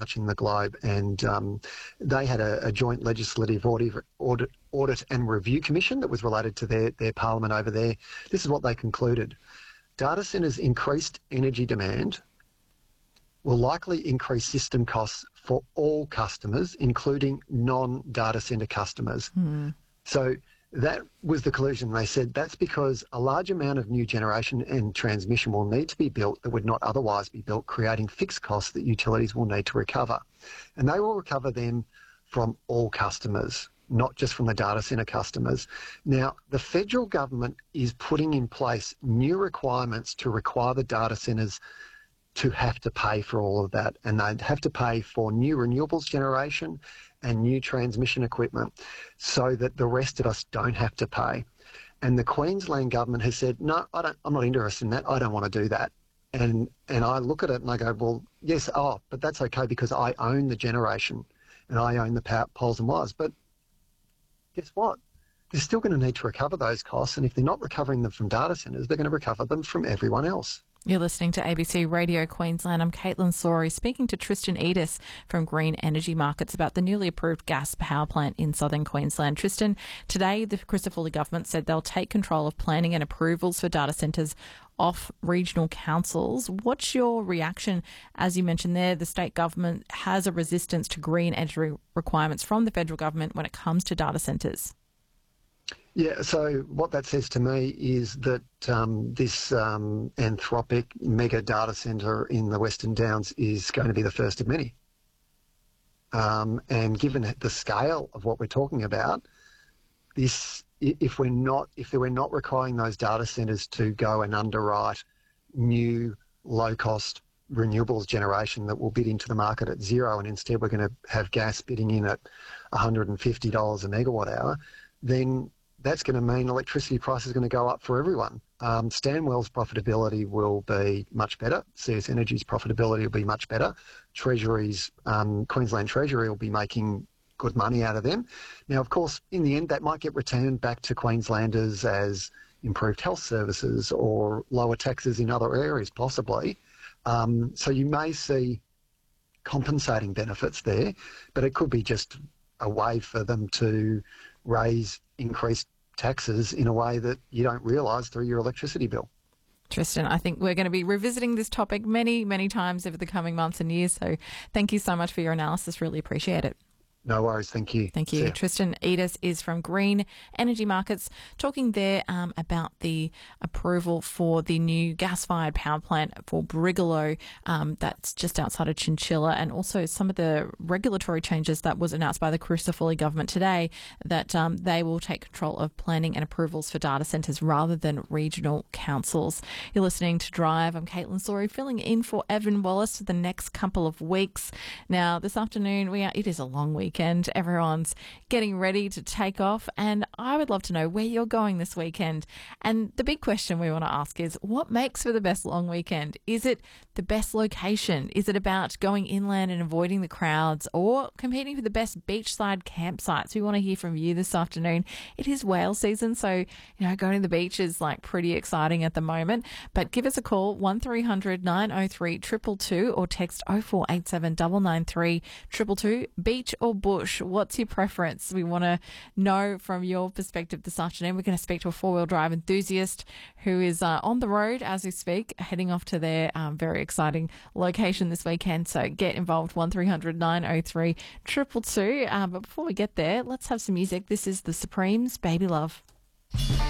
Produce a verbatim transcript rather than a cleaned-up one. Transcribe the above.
touching the globe. And um, they had a, a joint legislative audit, audit, audit and review commission that was related to their, their parliament over there. This is what they concluded. Data centres' increased energy demand will likely increase system costs for all customers, including non-data centre customers. Mm. So that was the conclusion. They said that's because a large amount of new generation and transmission will need to be built that would not otherwise be built, creating fixed costs that utilities will need to recover. And they will recover them from all customers, not just from the data centre customers. Now, the federal government is putting in place new requirements to require the data centres to have to pay for all of that, and they'd have to pay for new renewables generation and new transmission equipment so that the rest of us don't have to pay. And the Queensland government has said, no, I don't, I'm not interested in that. I don't want to do that. And and I look at it and I go, well, yes, oh, but that's okay because I own the generation and I own the power, poles and wires. But guess what? They're still going to need to recover those costs, and if they're not recovering them from data centres, they're going to recover them from everyone else. You're listening to A B C Radio Queensland. I'm Caitlin Sorey, speaking to Tristan Edis from Green Energy Markets about the newly approved gas power plant in southern Queensland. Tristan, today the Christopher government said they'll take control of planning and approvals for data centres off regional councils. What's your reaction? As you mentioned there, the state government has a resistance to green energy requirements from the federal government when it comes to data centres. Yeah, so what that says to me is that um, this um, Anthropic mega data centre in the Western Downs is going to be the first of many. Um, and given the scale of what we're talking about, this if we're not if we're not requiring those data centres to go and underwrite new low-cost renewables generation that will bid into the market at zero, and instead we're going to have gas bidding in at one hundred fifty dollars a megawatt hour, then that's going to mean electricity prices are going to go up for everyone. Um, Stanwell's profitability will be much better. C S Energy's profitability will be much better. Treasury's, um, Queensland Treasury will be making good money out of them. Now, of course, in the end, that might get returned back to Queenslanders as improved health services or lower taxes in other areas, possibly. Um, so you may see compensating benefits there, but it could be just a way for them to raise increased taxes in a way that you don't realise through your electricity bill. Tristan, I think we're going to be revisiting this topic many, many times over the coming months and years. So thank you so much for your analysis. Really appreciate it. No worries. Thank you. Thank you. Tristan Edis is from Green Energy Markets, talking there um, about the approval for the new gas-fired power plant for Brigalow um, that's just outside of Chinchilla, and also some of the regulatory changes that was announced by the Christopher government today, that um, they will take control of planning and approvals for data centres rather than regional councils. You're listening to Drive. I'm Caitlin Sorey, filling in for Evan Wallace for the next couple of weeks. Now, this afternoon, we are, it is a long week. Weekend. Everyone's getting ready to take off, and I would love to know where you're going this weekend. And the big question we want to ask is, what makes for the best long weekend? Is it the best location? Is it about going inland and avoiding the crowds, or competing for the best beachside campsites? We want to hear from you this afternoon. It is whale season, so you know going to the beach is like pretty exciting at the moment. But give us a call, one three hundred nine oh three two two two, or text oh four eight seven nine nine three two two two. Beach or bush, what's your preference? We want to know from your perspective this afternoon. We're going to speak to a four-wheel drive enthusiast who is uh, on the road as we speak, heading off to their um, very exciting location this weekend. So get involved, one three hundred nine oh three two two two. Uh, but before we get there, let's have some music. This is The Supremes, Baby Love.